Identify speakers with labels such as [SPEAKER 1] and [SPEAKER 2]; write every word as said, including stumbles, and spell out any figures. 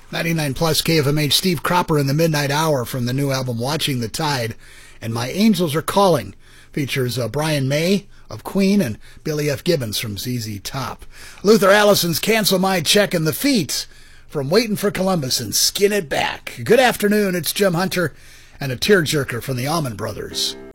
[SPEAKER 1] ninety-nine plus K F M H, Steve Cropper in the Midnight Hour from the new album Watching the Tide. And My Angels Are Calling features uh, Brian May of Queen and Billy F. Gibbons from Z Z Top. Luther Allison's Cancel My Check, and The Feet from Waiting for Columbus and Skin It Back. Good afternoon, it's Jim Hunter and a tearjerker from the Allman Brothers.